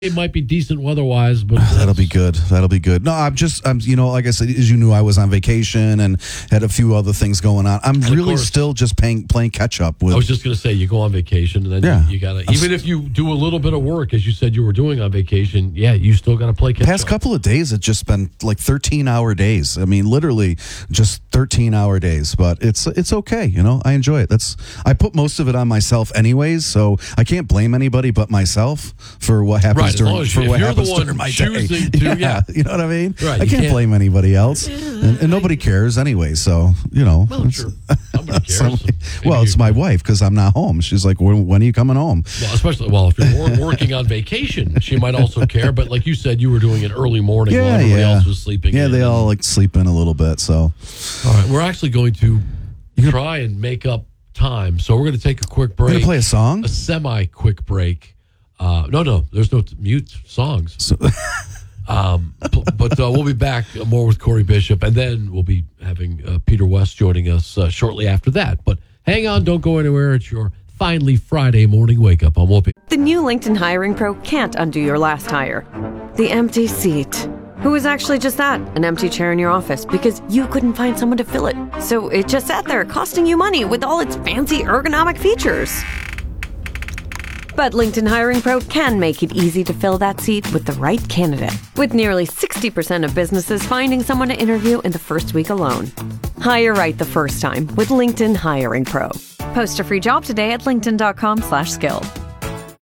It might be decent weather-wise, but that'll be good. That'll be good. No, I'm like I said, as you knew, I was on vacation and had a few other things going on. I'm really still just playing catch up with. I was just going to say, you go on vacation and then you got to, even if you do a little bit of work, as you said you were doing on vacation, you still got to play catch up. Past couple of days, it's just been like 13-hour days. I mean, literally just 13-hour days. But it's okay. I enjoy it. I put most of it on myself anyways, so I can't blame anybody but myself for what happens during my day. You know what I mean? Right, I can't blame anybody else, and nobody cares anyway. So well, sure, somebody cares. It's my wife because I'm not home. She's like, "When are you coming home?" Well, especially if you're working on vacation, she might also care. But like you said, you were doing it early morning while everybody else was sleeping. Yeah, they all sleep in a little bit. So, all right, we're actually going to try and make up time. So we're going to take a quick break. We're going to play a song, a semi-quick break. No, there's no mute songs. So, but we'll be back more with Corey Bishop, and then we'll be having Peter West joining us shortly after that. But hang on, don't go anywhere. It's your finally Friday morning wake up on Whoopi. The new LinkedIn Hiring Pro can't undo your last hire. The empty seat. Who is actually just that, an empty chair in your office because you couldn't find someone to fill it. So it just sat there costing you money with all its fancy ergonomic features. But LinkedIn Hiring Pro can make it easy to fill that seat with the right candidate. With nearly 60% of businesses finding someone to interview in the first week alone. Hire right the first time with LinkedIn Hiring Pro. Post a free job today at linkedin.com/skill.